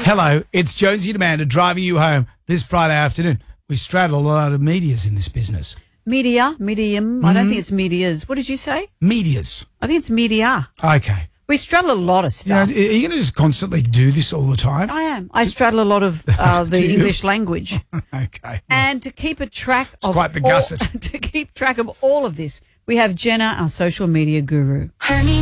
Hello, it's Jonesy and Amanda driving you home this Friday afternoon. We straddle a lot of medias in this business. Medium. I don't think it's medias. What did you say? Medias. I think it's media. Okay. We straddle a lot of stuff. Are you going to just constantly do this all the time? I am. I straddle a lot of the English language. Okay. And to keep a track It's quite the gusset. to keep track of all of this, we have Jenna, our social media guru.